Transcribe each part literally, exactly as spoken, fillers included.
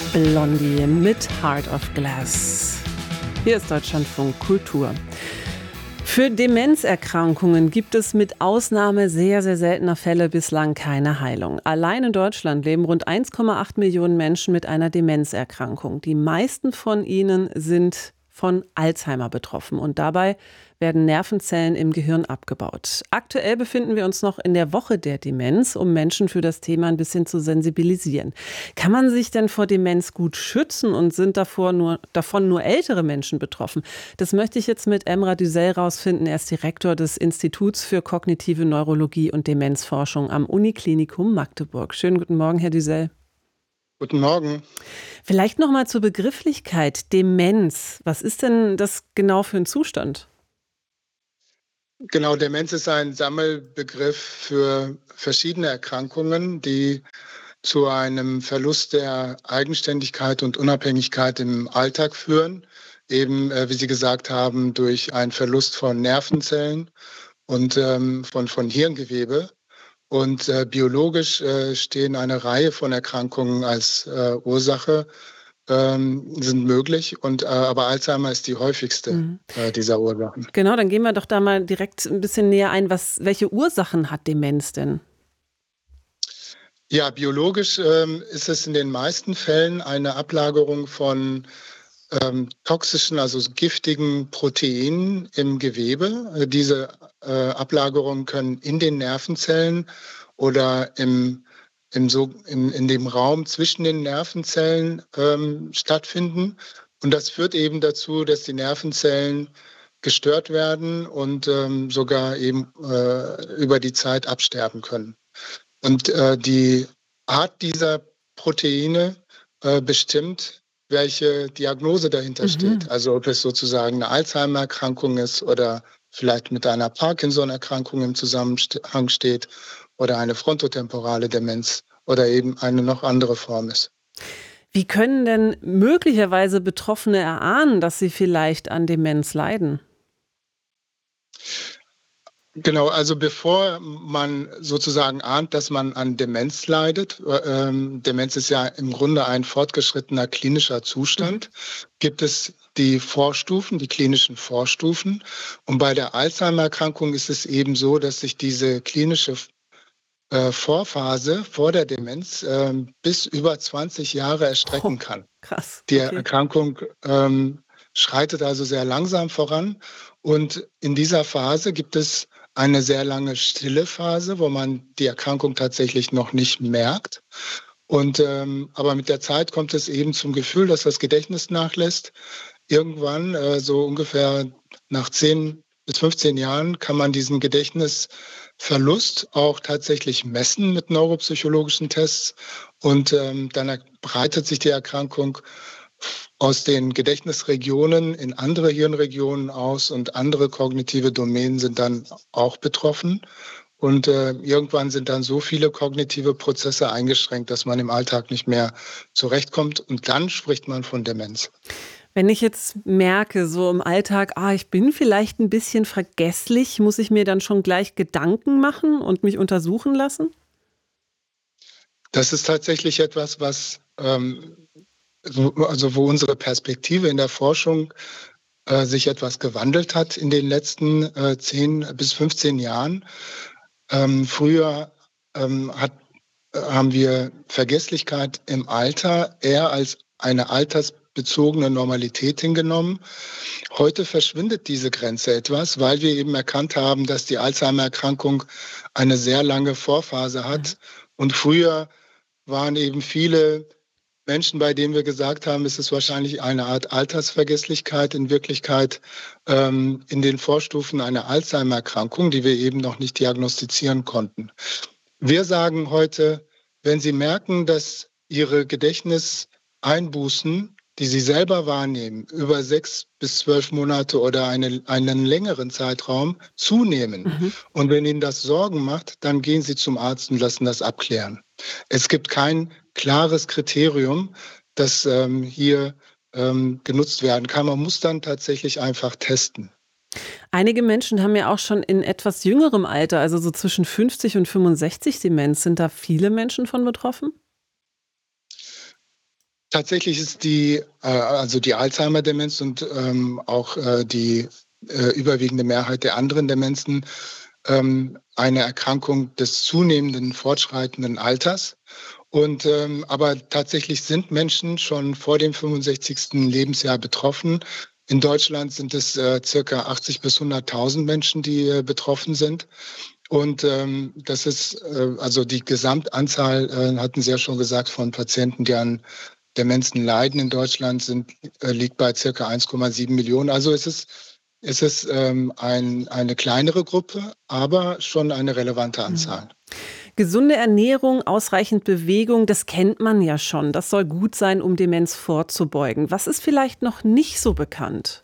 Blondie mit Heart of Glass. Hier ist Deutschlandfunk Kultur. Für Demenzerkrankungen gibt es mit Ausnahme sehr, sehr seltener Fälle bislang keine Heilung. Allein in Deutschland leben rund eins Komma acht Millionen Menschen mit einer Demenzerkrankung. Die meisten von ihnen sind von Alzheimer betroffen und dabei werden Nervenzellen im Gehirn abgebaut. Aktuell befinden wir uns noch in der Woche der Demenz, um Menschen für das Thema ein bisschen zu sensibilisieren. Kann man sich denn vor Demenz gut schützen und sind davor nur, davon nur ältere Menschen betroffen? Das möchte ich jetzt mit Emrah Düzel rausfinden. Er ist Direktor des Instituts für kognitive Neurologie und Demenzforschung am Uniklinikum Magdeburg. Schönen guten Morgen, Herr Düzel. Guten Morgen. Vielleicht noch mal zur Begrifflichkeit Demenz. Was ist denn das genau für ein Zustand? Genau, Demenz ist ein Sammelbegriff für verschiedene Erkrankungen, die zu einem Verlust der Eigenständigkeit und Unabhängigkeit im Alltag führen. Eben, äh, wie Sie gesagt haben, durch einen Verlust von Nervenzellen und ähm, von, von Hirngewebe. Und äh, biologisch äh, stehen eine Reihe von Erkrankungen als äh, Ursache, ähm, sind möglich. Und, äh, aber Alzheimer ist die häufigste Mhm. äh, dieser Ursachen. Genau, dann gehen wir doch da mal direkt ein bisschen näher ein. Was, welche Ursachen hat Demenz denn? Ja, biologisch ähm, ist es in den meisten Fällen eine Ablagerung von ähm, toxischen, also giftigen Proteinen im Gewebe. Äh, diese äh, Ablagerungen können in den Nervenzellen oder im, im so, im, in dem Raum zwischen den Nervenzellen ähm, stattfinden. Und das führt eben dazu, dass die Nervenzellen gestört werden und ähm, sogar eben äh, über die Zeit absterben können. Und äh, die Art dieser Proteine äh, bestimmt, welche Diagnose dahinter Mhm. steht. Also ob es sozusagen eine Alzheimer-Erkrankung ist oder vielleicht mit einer Parkinson-Erkrankung im Zusammenhang steht oder eine frontotemporale Demenz oder eben eine noch andere Form ist. Wie können denn möglicherweise Betroffene erahnen, dass sie vielleicht an Demenz leiden? Genau, also bevor man sozusagen ahnt, dass man an Demenz leidet, äh, ähm, Demenz ist ja im Grunde ein fortgeschrittener klinischer Zustand, mhm. gibt es die Vorstufen, die klinischen Vorstufen. Und bei der Alzheimer-Erkrankung ist es eben so, dass sich diese klinische äh, Vorphase vor der Demenz äh, bis über zwanzig Jahre erstrecken Oh, kann. krass. Die Okay. Erkrankung ähm, schreitet also sehr langsam voran. Und in dieser Phase gibt es eine sehr lange stille Phase, wo man die Erkrankung tatsächlich noch nicht merkt. Und ähm, aber mit der Zeit kommt es eben zum Gefühl, dass das Gedächtnis nachlässt. Irgendwann, äh, so ungefähr nach zehn bis fünfzehn Jahren, kann man diesen Gedächtnisverlust auch tatsächlich messen mit neuropsychologischen Tests. Und ähm, dann breitet sich die Erkrankung aus den Gedächtnisregionen in andere Hirnregionen aus und andere kognitive Domänen sind dann auch betroffen. Und äh, irgendwann sind dann so viele kognitive Prozesse eingeschränkt, dass man im Alltag nicht mehr zurechtkommt. Und dann spricht man von Demenz. Wenn ich jetzt merke, so im Alltag, ah, ich bin vielleicht ein bisschen vergesslich, muss ich mir dann schon gleich Gedanken machen und mich untersuchen lassen? Das ist tatsächlich etwas, was ähm, also wo unsere Perspektive in der Forschung äh, sich etwas gewandelt hat in den letzten äh, zehn bis fünfzehn Jahren. Ähm, früher ähm, hat, äh, haben wir Vergesslichkeit im Alter eher als eine altersbezogene Normalität hingenommen. Heute verschwindet diese Grenze etwas, weil wir eben erkannt haben, dass die Alzheimer-Erkrankung eine sehr lange Vorphase hat. Und früher waren eben viele Menschen, bei denen wir gesagt haben, es ist wahrscheinlich eine Art Altersvergesslichkeit, in Wirklichkeit ähm, in den Vorstufen einer Alzheimer-Erkrankung, die wir eben noch nicht diagnostizieren konnten. Wir sagen heute, wenn Sie merken, dass Ihre Gedächtniseinbußen, die Sie selber wahrnehmen, über sechs bis zwölf Monate oder eine, einen längeren Zeitraum zunehmen, Mhm. und wenn Ihnen das Sorgen macht, dann gehen Sie zum Arzt und lassen das abklären. Es gibt kein klares Kriterium, das ähm, hier ähm, genutzt werden kann. Man muss dann tatsächlich einfach testen. Einige Menschen haben ja auch schon in etwas jüngerem Alter, also so zwischen fünfzig und fünfundsechzig Demenz. Sind da viele Menschen von betroffen? tatsächlich ist die, äh, also die Alzheimer-Demenz und ähm, auch äh, die äh, überwiegende Mehrheit der anderen Demenzen ähm, eine Erkrankung des zunehmenden fortschreitenden Alters. Und ähm, aber tatsächlich sind Menschen schon vor dem fünfundsechzigsten Lebensjahr betroffen. In Deutschland sind es äh, circa achtzig bis hunderttausend Menschen, die äh, betroffen sind. Und ähm, das ist äh, also die Gesamtanzahl, äh, hatten Sie ja schon gesagt, von Patienten, die an Demenzen leiden in Deutschland, sind, äh, liegt bei circa eins Komma sieben Millionen. Also es ist, es ist ähm, ein, eine kleinere Gruppe, aber schon eine relevante Anzahl. Gesunde Ernährung, ausreichend Bewegung, das kennt man ja schon. Das soll gut sein, um Demenz vorzubeugen. Was ist vielleicht noch nicht so bekannt?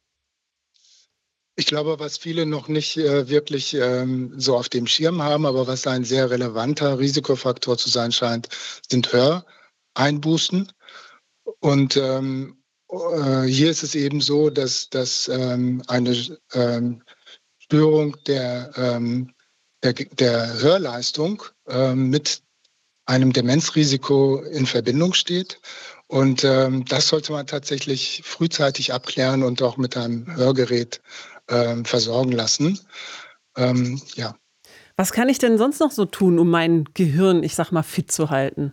Ich glaube, was viele noch nicht äh, wirklich ähm, so auf dem Schirm haben, aber was ein sehr relevanter Risikofaktor zu sein scheint, sind Höreinbußen. Und ähm, äh, hier ist es eben so, dass, dass ähm, eine ähm, Störung der, ähm, der, der Hörleistung ähm, mit einem Demenzrisiko in Verbindung steht. Und ähm, das sollte man tatsächlich frühzeitig abklären und auch mit einem Hörgerät ähm, versorgen lassen. Ähm, ja. Was kann ich denn sonst noch so tun, um mein Gehirn, ich sag mal, fit zu halten?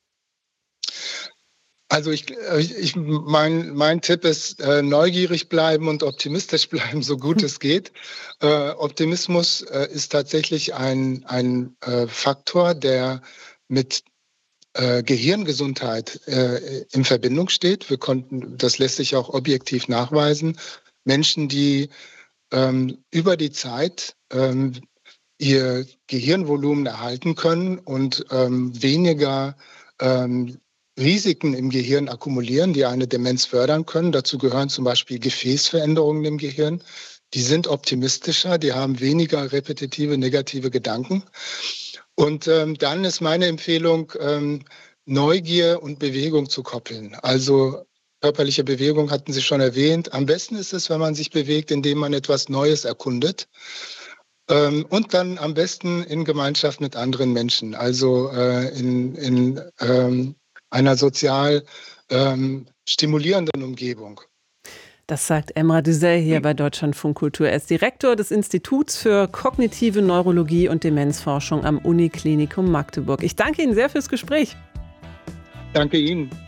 Also ich, ich mein, mein Tipp ist, äh, neugierig bleiben und optimistisch bleiben, so gut es geht. Äh, Optimismus äh, ist tatsächlich ein, ein äh, Faktor, der mit äh, Gehirngesundheit äh, in Verbindung steht. Wir konnten, das lässt sich auch objektiv nachweisen. Menschen, die ähm, über die Zeit ähm, ihr Gehirnvolumen erhalten können und ähm, weniger ähm, Risiken im Gehirn akkumulieren, die eine Demenz fördern können. Dazu gehören zum Beispiel Gefäßveränderungen im Gehirn. Die sind optimistischer, die haben weniger repetitive negative Gedanken. Und ähm, dann ist meine Empfehlung, ähm, Neugier und Bewegung zu koppeln. Also körperliche Bewegung hatten Sie schon erwähnt. Am besten ist es, wenn man sich bewegt, indem man etwas Neues erkundet. Ähm, und dann am besten in Gemeinschaft mit anderen Menschen, also äh, in, in ähm, einer sozial ähm, stimulierenden Umgebung. Das sagt Emrah Düzey hier bei Deutschlandfunk Kultur. Er ist Direktor des Instituts für kognitive Neurologie und Demenzforschung am Uniklinikum Magdeburg. Ich danke Ihnen sehr fürs Gespräch. Danke Ihnen.